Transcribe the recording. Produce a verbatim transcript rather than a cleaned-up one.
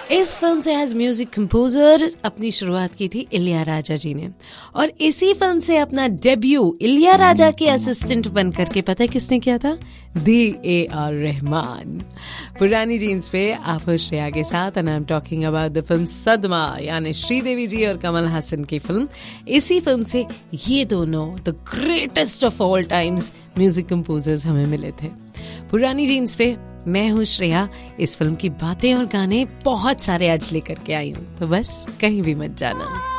इस फिल्म से as music composer अपनी शुरुआत की थी इलैयाराजा जी ने, और इसी फिल्म से अपना डेब्यू इलैयाराजा के असिस्टेंट बनकर के पता है किसने किया था? दी ए आर रहमान। पुरानी जीन्स पे आप हो श्रेया के साथ, and I am talking about the film सदमा, यानी श्रीदेवी जी और कमल हासन की फिल्म। इसी फिल्म से ये दोनों the greatest of all times music composers हमें मिले थे। पुरानी जीन्स पे मैं हूँ श्रेया। इस फिल्म की बातें और गाने बहुत सारे आज लेकर के आई हूँ, तो बस कहीं भी मत जाना।